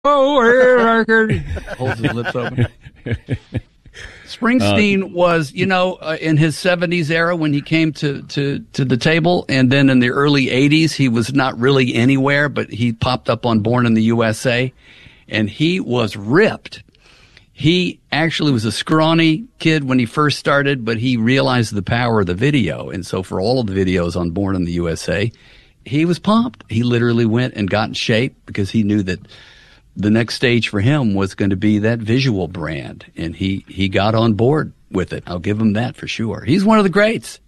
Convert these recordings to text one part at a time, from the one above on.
Oh, here, holds his lips open. Springsteen was, in his 70s era when he came to the table, and then in the early 80s, he was not really anywhere, but he popped up on Born in the USA, and he was ripped. He actually was a scrawny kid when he first started, but he realized the power of the video, and so for all of the videos on Born in the USA, he was pumped. He literally went and got in shape because he knew that the next stage for him was going to be that visual brand, and he got on board with it. I'll give him that for sure. He's one of the greats.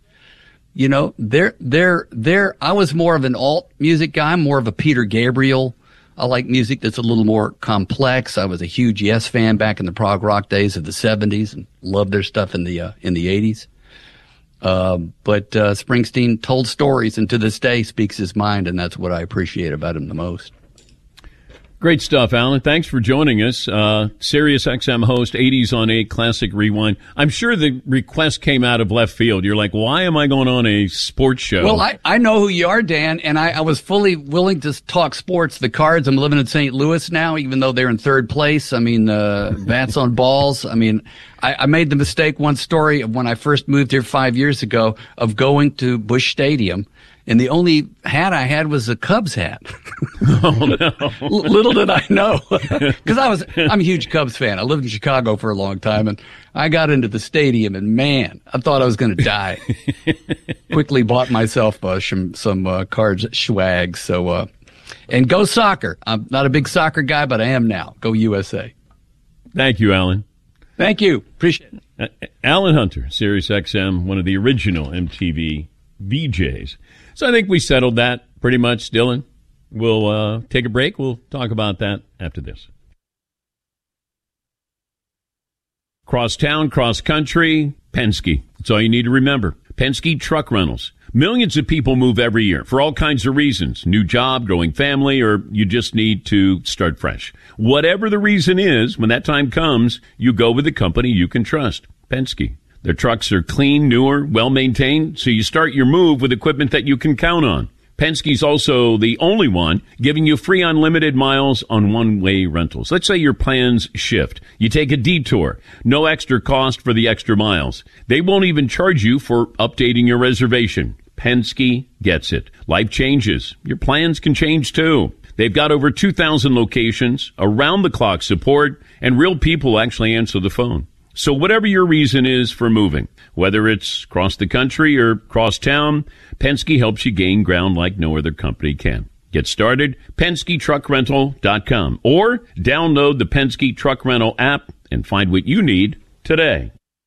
I was more of an alt music guy, more of a Peter Gabriel. I like music that's a little more complex. I was a huge Yes fan back in the prog rock days of the 70s and loved their stuff in the 80s. But Springsteen told stories, and to this day speaks his mind, and that's what I appreciate about him the most. Great stuff, Alan. Thanks for joining us. Sirius XM host, 80s on 8 Classic Rewind. I'm sure the request came out of left field. You're like, why am I going on a sports show? Well, I know who you are, Dan, and I was fully willing to talk sports. The Cards, I'm living in St. Louis now, even though they're in third place. I mean, bats on balls. I mean, I made the mistake, one story of when I first moved here 5 years ago, of going to Busch Stadium. And the only hat I had was a Cubs hat. Oh, no. Little did I know. Because I'm a huge Cubs fan. I lived in Chicago for a long time, and I got into the stadium, and man, I thought I was going to die. Quickly bought myself some Cards swag. So, and go soccer. I'm not a big soccer guy, but I am now. Go USA. Thank you, Alan. Thank you. Appreciate it. Alan Hunter, Sirius XM, one of the original MTV VJs. So I think we settled that pretty much, Dylan. We'll take a break. We'll talk about that after this. Cross town, cross country, Penske. That's all you need to remember. Penske Truck Rentals. Millions of people move every year for all kinds of reasons. New job, growing family, or you just need to start fresh. Whatever the reason is, when that time comes, you go with the company you can trust. Penske. Their trucks are clean, newer, well-maintained, so you start your move with equipment that you can count on. Penske's also the only one giving you free unlimited miles on one-way rentals. Let's say your plans shift. You take a detour. No extra cost for the extra miles. They won't even charge you for updating your reservation. Penske gets it. Life changes. Your plans can change too. They've got over 2,000 locations, around-the-clock support, and real people actually answer the phone. So whatever your reason is for moving, whether it's across the country or across town, Penske helps you gain ground like no other company can. Get started, PenskeTruckRental.com, or download the Penske Truck Rental app and find what you need today.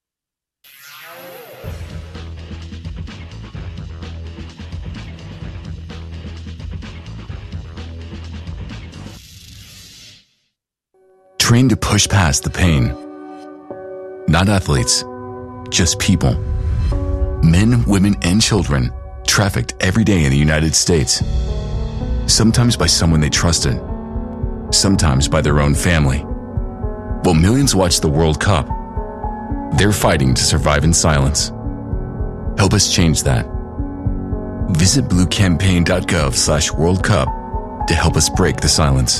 Train to push past the pain. Not athletes, just people. Men, women, and children trafficked every day in the United States. Sometimes by someone they trusted, sometimes by their own family. While millions watch the World Cup, they're fighting to survive in silence. Help us change that. Visit bluecampaign.gov/World Cup to help us break the silence.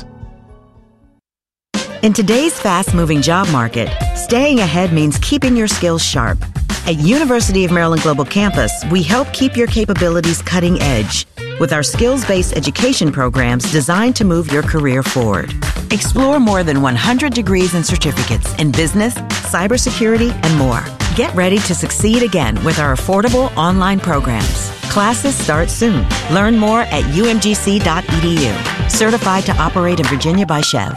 In today's fast-moving job market, staying ahead means keeping your skills sharp. At University of Maryland Global Campus, we help keep your capabilities cutting edge with our skills-based education programs designed to move your career forward. Explore more than 100 degrees and certificates in business, cybersecurity, and more. Get ready to succeed again with our affordable online programs. Classes start soon. Learn more at umgc.edu. Certified to operate in Virginia by Chev.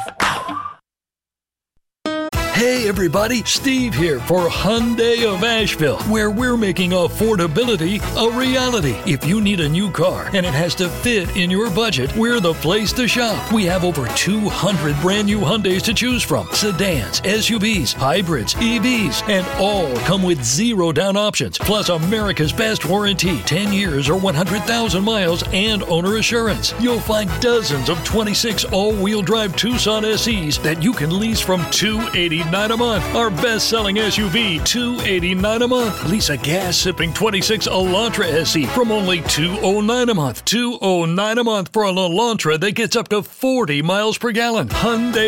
Hey everybody, Steve here for Hyundai of Asheville, where we're making affordability a reality. If you need a new car and it has to fit in your budget, we're the place to shop. We have over 200 brand new Hyundais to choose from. Sedans, SUVs, hybrids, EVs, and all come with zero down options. Plus America's best warranty, 10 years or 100,000 miles and owner assurance. You'll find dozens of 26 all-wheel drive Tucson SEs that you can lease from $289 $289 a month. Our best-selling SUV, $289 a month. Lease a gas-sipping 26 Elantra SE from only $209 a month. $209 a month for an Elantra that gets up to 40 miles per gallon. Hyundai